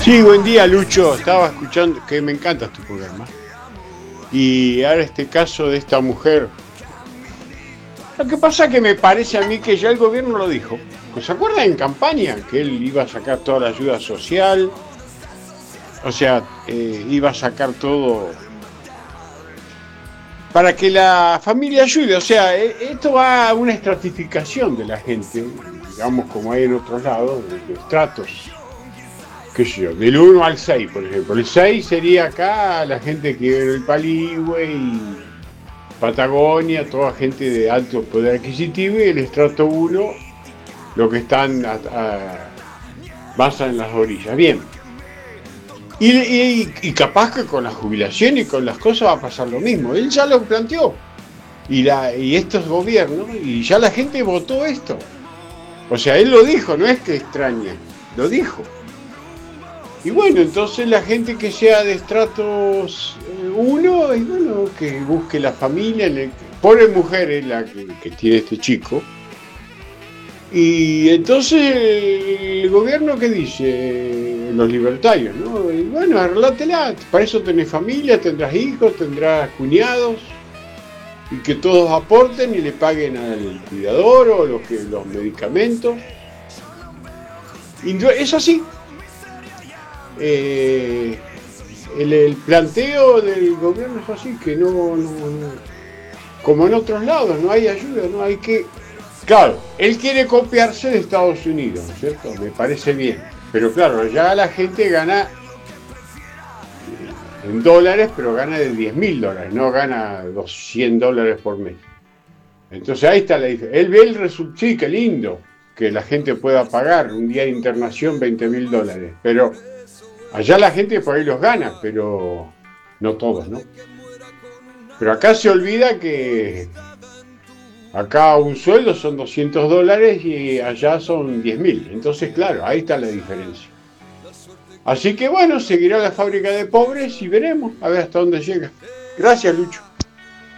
Sí, buen día, Lucho. Estaba escuchando, que me encanta tu programa. Y ahora este caso de esta mujer. Lo que pasa es que me parece a mí que ya el gobierno lo dijo. Pues se acuerdan en campaña que él iba a sacar toda la ayuda social. O sea, iba a sacar todo para que la familia ayude. O sea, esto va a una estratificación de la gente, digamos como hay en otros lados, de estratos. Qué sé yo, del 1 al 6, por ejemplo. El 6 sería acá la gente que vive en el Paligüe y Patagonia, toda gente de alto poder adquisitivo, y el estrato 1, los que están más en las orillas. Bien. Y capaz que con la jubilación y con las cosas va a pasar lo mismo. Él ya lo planteó. Y estos gobiernos, y ya la gente votó esto. O sea, él lo dijo, no es que extraña, lo dijo. Y bueno, entonces la gente que sea de estratos 1, y bueno, que busque la familia, pobre mujer es la que tiene este chico. Y entonces el gobierno, ¿qué dice? Los libertarios, ¿no? Y bueno, arreglátela, para eso tenés familia, tendrás hijos, tendrás cuñados, y que todos aporten y le paguen al cuidador o los medicamentos. Y es así. El planteo del gobierno es así, que no, como en otros lados, no hay ayuda, no hay que... Claro, él quiere copiarse de Estados Unidos, ¿no es cierto? Me parece bien. Pero claro, ya la gente gana en dólares, pero gana de $10.000, no gana $100 por mes. Entonces ahí está la diferencia. Él ve el resultado, sí, qué lindo que la gente pueda pagar un día de internación $20.000, pero allá la gente por ahí los gana, pero no todos, ¿no? Pero acá se olvida que acá un sueldo son $200 y allá son 10.000. Entonces, claro, ahí está la diferencia. Así que bueno, seguirá la fábrica de pobres y veremos a ver hasta dónde llega. Gracias, Lucho.